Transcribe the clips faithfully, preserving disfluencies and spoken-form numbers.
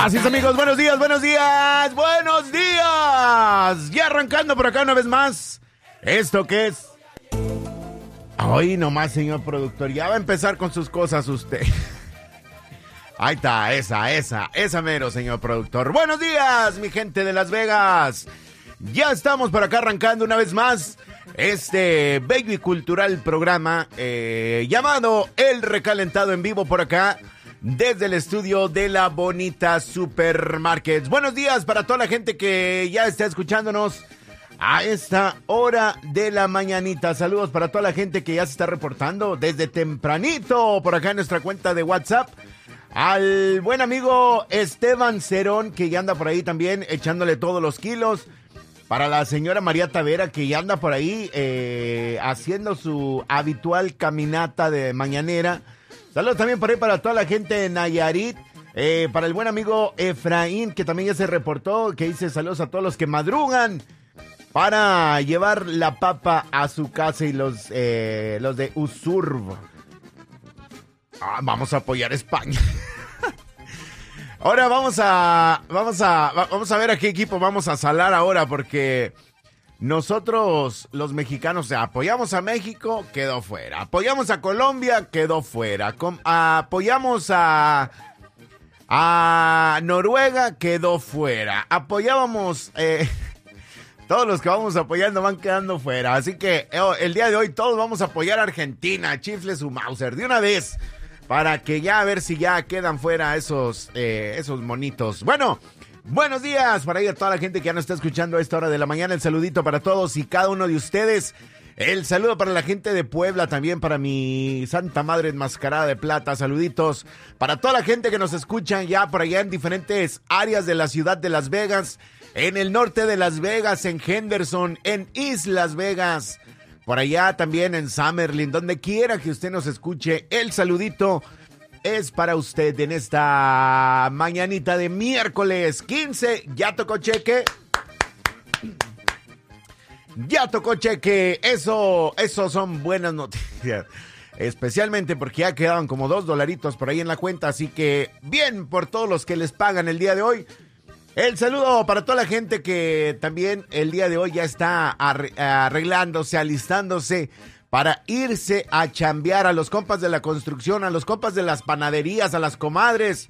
Así es, amigos, buenos días, buenos días, buenos días. Ya arrancando por acá una vez más. ¿Esto qué es? Hoy nomás, señor productor, ya va a empezar con sus cosas usted. Ahí está, esa, esa, esa mero, señor productor. Buenos días, mi gente de Las Vegas. Ya estamos por acá arrancando una vez más este baby cultural programa eh, llamado El Recalentado en vivo por acá desde el estudio de la Bonita Supermarkets. Buenos días para toda la gente que ya está escuchándonos a esta hora de la mañanita. Saludos para toda la gente que ya se está reportando desde tempranito por acá en nuestra cuenta de WhatsApp. Al buen amigo Esteban Cerón, que ya anda por ahí también echándole todos los kilos. Para la señora María Tavera, que ya anda por ahí eh, haciendo su habitual caminata de mañanera. Saludos también por ahí para toda la gente de Nayarit. Eh, para el buen amigo Efraín, que también ya se reportó, que dice saludos a todos los que madrugan para llevar la papa a su casa y los, eh, los de Usurb. Ah, vamos a apoyar a España. Ahora vamos a, vamos a, vamos a ver a qué equipo vamos a salar ahora, porque nosotros, los mexicanos, o sea, apoyamos a México, quedó fuera. Apoyamos a Colombia, quedó fuera. Com- apoyamos a, a Noruega, quedó fuera. Apoyábamos, eh, todos los que vamos apoyando van quedando fuera. Así que eh, el día de hoy todos vamos a apoyar a Argentina, chifle su Mauser, de una vez. Para que ya a ver si ya quedan fuera esos, eh, esos monitos. Bueno, buenos días para ir a toda la gente que ya nos está escuchando a esta hora de la mañana. El saludito para todos y cada uno de ustedes. El saludo para la gente de Puebla, también para mi Santa Madre Enmascarada de Plata. Saluditos para toda la gente que nos escuchan ya por allá en diferentes áreas de la ciudad de Las Vegas. En el norte de Las Vegas, en Henderson, en East Las Vegas. Por allá también en Summerlin, donde quiera que usted nos escuche, el saludito es para usted en esta mañanita de miércoles quince. Ya tocó cheque. Ya tocó cheque. Eso, eso son buenas noticias. Especialmente porque ya quedaban como dos dolaritos por ahí en la cuenta. Así que bien por todos los que les pagan el día de hoy. El saludo para toda la gente que también el día de hoy ya está arreglándose, alistándose para irse a chambear, a los compas de la construcción, a los compas de las panaderías, a las comadres,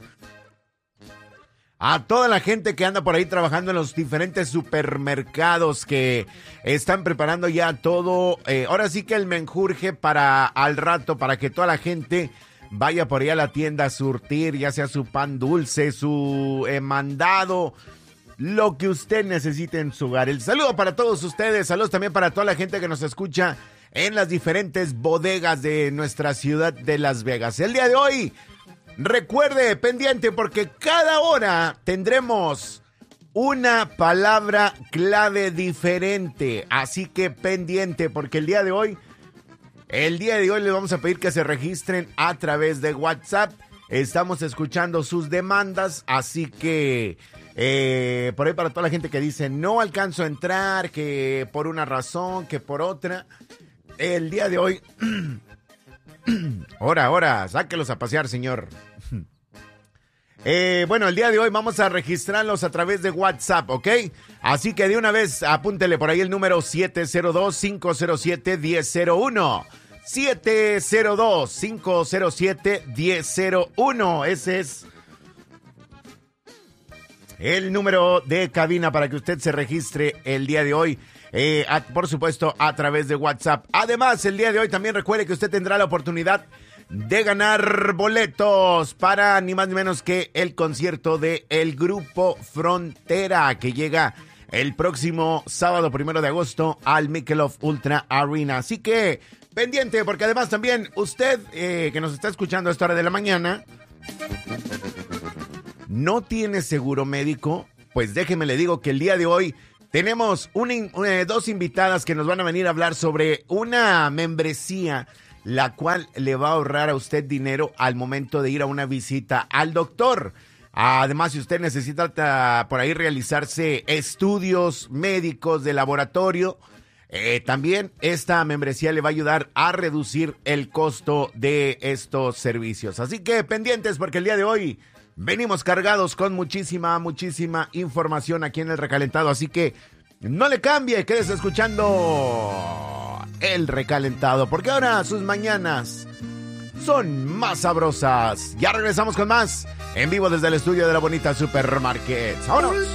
a toda la gente que anda por ahí trabajando en los diferentes supermercados que están preparando ya todo. Eh, ahora sí que el menjurje para al rato, para que toda la gente vaya por ahí a la tienda a surtir, ya sea su pan dulce, su eh, mandado, lo que usted necesite en su hogar. El saludo para todos ustedes, saludos también para toda la gente que nos escucha en las diferentes bodegas de nuestra ciudad de Las Vegas. El día de hoy, recuerde, pendiente, porque cada hora tendremos una palabra clave diferente. Así que pendiente, porque el día de hoy El día de hoy les vamos a pedir que se registren a través de WhatsApp. Estamos escuchando sus demandas, así que eh, por ahí para toda la gente que dice no alcanzo a entrar, que por una razón, que por otra. El día de hoy, ahora, ahora, sáquelos a pasear, señor. Eh, bueno, el día de hoy vamos a registrarlos a través de WhatsApp, ¿ok? Así que de una vez apúntele por ahí el número siete cero dos, cinco cero siete, uno cero cero uno. siete cero dos, cinco cero siete, uno cero cero uno. Ese es el número de cabina para que usted se registre el día de hoy. Eh, a, por supuesto, a través de WhatsApp. Además, el día de hoy también recuerde que usted tendrá la oportunidad de ganar boletos para ni más ni menos que el concierto de el Grupo Frontera, que llega el próximo sábado primero de agosto al Michelob Ultra Arena. Así que pendiente, porque además también usted eh, que nos está escuchando a esta hora de la mañana no tiene seguro médico. Pues déjeme le digo que el día de hoy tenemos una, una, dos invitadas que nos van a venir a hablar sobre una membresía, la cual le va a ahorrar a usted dinero al momento de ir a una visita al doctor. Además, si usted necesita por ahí realizarse estudios médicos de laboratorio, eh, también esta membresía le va a ayudar a reducir el costo de estos servicios. Así que pendientes, porque el día de hoy venimos cargados con muchísima, muchísima información aquí en El Recalentado, así que no le cambie, quédese escuchando El Recalentado, porque ahora sus mañanas son más sabrosas. Ya regresamos con más en vivo desde el estudio de la bonita Supermarket. ¡Vámonos!